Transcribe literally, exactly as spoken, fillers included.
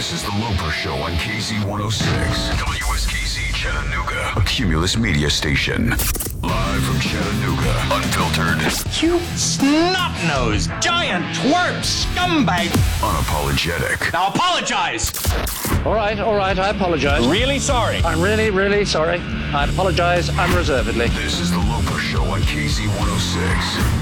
This is the Loper Show on K Z one oh six, W S K Z Chattanooga, a Cumulus media station. Live from Chattanooga, unfiltered, You snot-nosed, giant twerp scumbag. unapologetic. Now apologize. All right, all right, I apologize. Really sorry. I'm really, really sorry. I apologize unreservedly. This is the Loper Show on K Z one oh six.